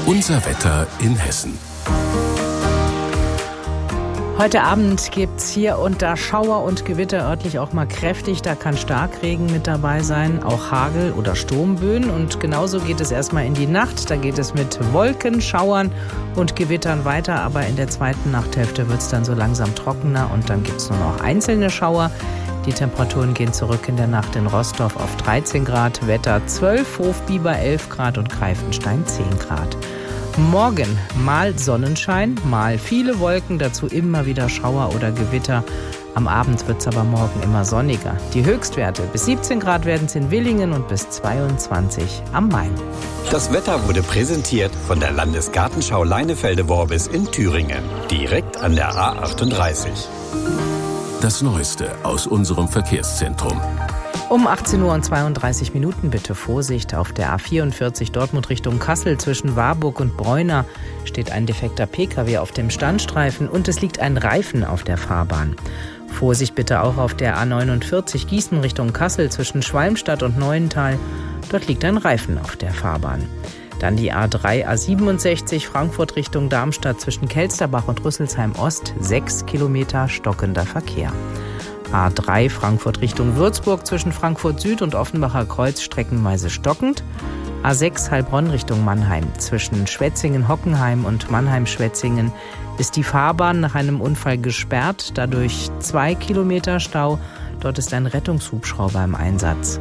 Unser Wetter in Hessen. Heute Abend gibt's hier und da Schauer und Gewitter, örtlich auch mal kräftig. Da kann Starkregen mit dabei sein, auch Hagel oder Sturmböen. Und genauso geht es erstmal in die Nacht. Da geht es mit Wolken, Schauern und Gewittern weiter. Aber in der zweiten Nachthälfte wird's dann so langsam trockener und dann gibt's nur noch einzelne Schauer. Die Temperaturen gehen zurück in der Nacht in Rostorf auf 13 Grad, Wetter 12, Hofbiber 11 Grad und Greifenstein 10 Grad. Morgen mal Sonnenschein, mal viele Wolken, dazu immer wieder Schauer oder Gewitter. Am Abend wird es aber morgen immer sonniger. Die Höchstwerte bis 17 Grad werden es in Villingen und bis 22 am Main. Das Wetter wurde präsentiert von der Landesgartenschau Leinefelde-Worbis in Thüringen, direkt an der A38. Das Neueste aus unserem Verkehrszentrum. Um 18:32 Uhr bitte Vorsicht. Auf der A44 Dortmund Richtung Kassel zwischen Warburg und Bräuna steht ein defekter Pkw auf dem Standstreifen und es liegt ein Reifen auf der Fahrbahn. Vorsicht bitte auch auf der A49 Gießen Richtung Kassel zwischen Schwalmstadt und Neuental. Dort liegt ein Reifen auf der Fahrbahn. Dann die A3, A67 Frankfurt Richtung Darmstadt zwischen Kelsterbach und Rüsselsheim Ost, 6 Kilometer stockender Verkehr. A3 Frankfurt Richtung Würzburg zwischen Frankfurt Süd und Offenbacher Kreuz streckenweise stockend. A6 Heilbronn Richtung Mannheim zwischen Schwetzingen-Hockenheim und Mannheim-Schwetzingen ist die Fahrbahn nach einem Unfall gesperrt, dadurch 2 Kilometer Stau. Dort ist ein Rettungshubschrauber im Einsatz.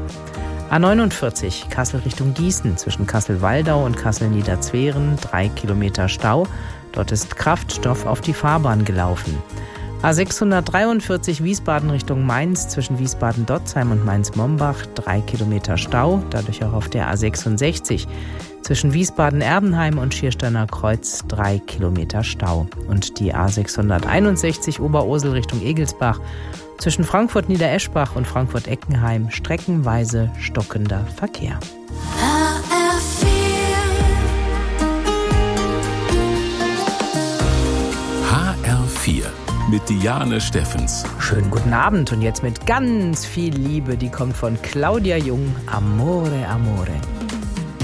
A49 Kassel Richtung Gießen zwischen Kassel-Waldau und Kassel-Niederzweren 3 Kilometer Stau. Dort ist Kraftstoff auf die Fahrbahn gelaufen. A643 Wiesbaden Richtung Mainz zwischen Wiesbaden-Dotzheim und Mainz-Mombach 3 Kilometer Stau, dadurch auch auf der A66 zwischen Wiesbaden-Erbenheim und Schiersteiner Kreuz 3 Kilometer Stau. Und die A661 Oberursel Richtung Egelsbach zwischen Frankfurt-Niedereschbach und Frankfurt-Eckenheim streckenweise stockender Verkehr. HR4 mit Diane Steffens. Schönen guten Abend und jetzt mit ganz viel Liebe, die kommt von Claudia Jung, Amore, Amore.